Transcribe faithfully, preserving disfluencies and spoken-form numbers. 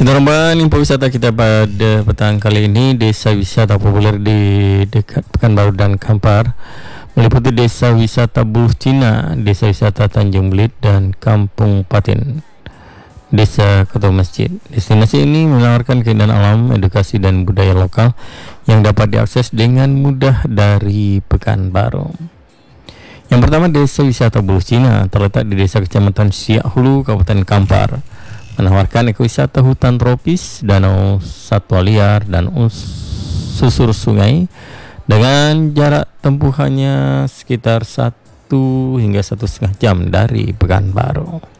Penerbangan info wisata kita pada petang kali ini, desa wisata populer di dekat Pekanbaru dan Kampar meliputi desa wisata Buluh Cina, desa wisata Tanjung Belit, dan Kampung Patin, desa Kota Masjid. Destinasi ini menawarkan keindahan alam, edukasi, dan budaya lokal yang dapat diakses dengan mudah dari Pekanbaru. Yang pertama, desa wisata Buluh Cina terletak di desa Kecamatan Siak Hulu, Kabupaten Kampar, menawarkan ekowisata hutan tropis, danau satwa liar, dan susur sungai dengan jarak tempuh hanya sekitar satu hingga satu setengah jam dari Pekanbaru.